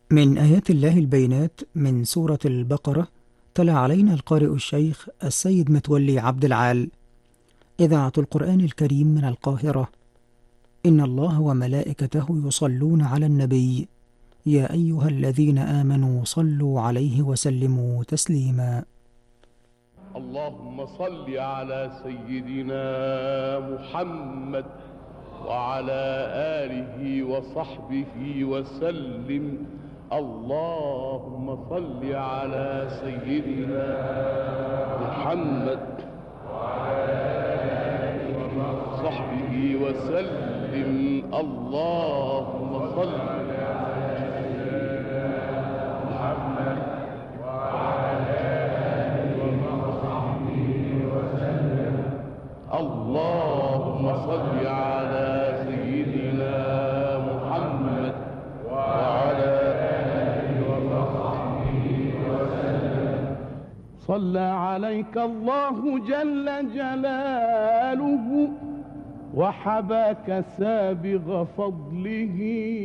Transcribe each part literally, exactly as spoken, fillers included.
من آيات الله البينات من سورة البقرة. تلا علينا القارئ الشيخ السيد متولي عبد العال. إذاعة القرآن الكريم من القاهرة. إن الله وملائكته يصلون على النبي، يا أيها الذين آمنوا صلوا عليه وسلموا تسليما. اللهم صل على سيدنا محمد وعلى آله وصحبه وسلم. اللهم صل على سيدنا محمد وعلى آله وصحبه وسلم. اللهم صل على سيدنا محمد وعلى آله وصحبه وسلم. اللهم صل على سيدنا محمد وعلى آله وصحبه وسلم. صلى عليك الله جل جلاله وحباك سابغ فضله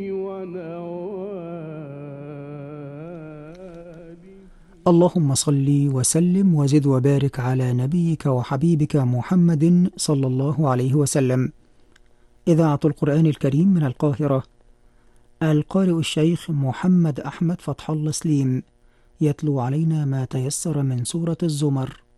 ونواله. اللهم صل وسلم وزد وبارك على نبيك وحبيبك محمد صلى الله عليه وسلم. إذاعة القرآن الكريم من القاهرة. القارئ الشيخ محمد أحمد فتح الله سليم يتلو علينا ما تيسر من سورة الزمر.